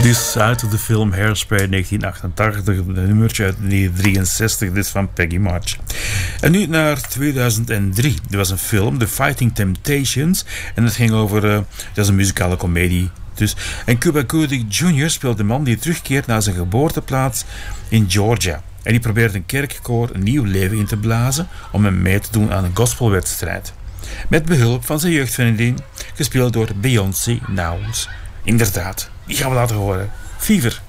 is uit de film Hairspray 1988, een nummertje uit 1963, dit is van Peggy March. En nu naar 2003. Er was een film, The Fighting Temptations, en het ging over, dat is een muzikale komedie. Dus. En Cuba Gooding Jr. speelt de man die terugkeert naar zijn geboorteplaats in Georgia. En die probeert een kerkkoor een nieuw leven in te blazen om hem mee te doen aan een gospelwedstrijd. Met behulp van zijn jeugdvriendin, gespeeld door Beyoncé Knowles. Inderdaad, die gaan we laten horen. Fever.